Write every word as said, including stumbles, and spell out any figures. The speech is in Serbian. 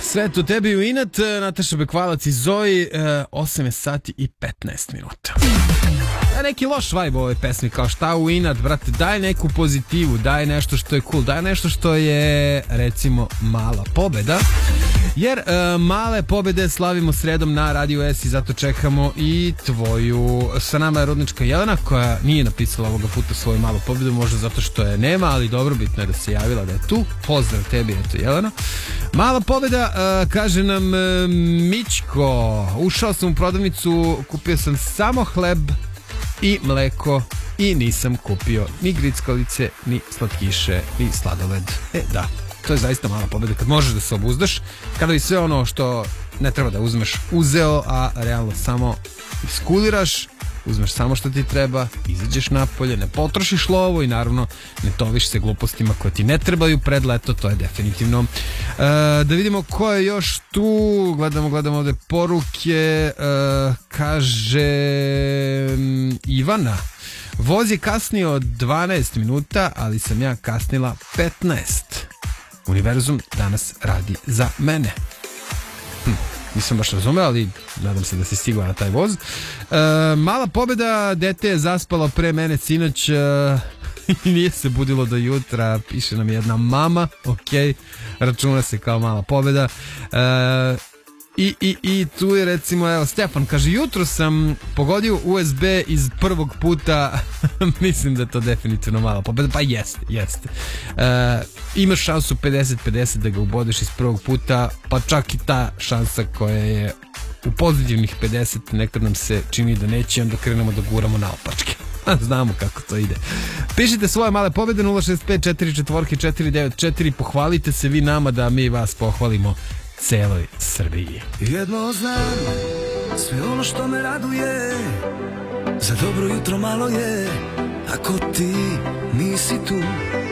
Sve to tebi u inat, Nataša Bekvalac i Zoji, osam je sati i petnaest minuta. Da, neki loš vibe ove pesmi, kao šta u inat, brate, daj neku pozitivu, daj nešto što je cool, daj nešto što je, recimo, mala pobeda. Jer uh, male pobede slavimo sredom na Radio S i zato čekamo i tvoju. Sa nama je Rudnička Jelena koja nije napisala ovoga puta svoju malu pobedu, možda zato što je nema, ali dobro, bitno je da se javila da je tu. Pozdrav tebi, eto Jelena. Mala pobeda, uh, kaže nam uh, Mićko, ušao sam u prodavnicu, kupio sam samo hleb i mleko i nisam kupio ni grickalice, ni slatkiše, ni sladoled. E, da. To je zaista mala pobjeda kad možeš da se obuzdaš, kada bi sve ono što ne treba da uzmeš uzeo, a realno samo iskuliraš, uzmeš samo što ti treba, izađeš napolje, ne potrošiš lovo i naravno ne toviš se glupostima koje ti ne trebaju pred leto, to je definitivno. E, da vidimo ko je još tu, gledamo, gledamo ovde poruke, e, kaže Ivana. Voz je kasnio od dvanaest minuta, ali sam ja kasnila petnaest. Univerzum danas radi za mene. Hm, nisam baš razumeo, ali nadam se da si stigla na taj voz. E, mala pobjeda, dete je zaspalo pre mene sinoć e, i nije se budilo do jutra, piše nam jedna mama, ok, računa se kao mala pobjeda. E, I, i, I tu je recimo, evo, Stefan kaže, jutro sam pogodio U S B iz prvog puta. Mislim da je to definitivno mala pobjeda. Pa jeste, jeste. E, imaš šansu pedeset pedeset da ga ubodeš iz prvog puta, pa čak i ta šansa koja je u pozitivnih pedeset nekad nam se čini da neće, onda krenemo da guramo naopačke. Znamo kako to ide. Pišite svoje male pobjede nula šest pet četiri četiri četiri devet četiri, pohvalite se vi nama da mi vas pohvalimo celoj Srbiji. Jedno znam, sve ono što me raduje, za dobro jutro malo je, ako ti nisi tu.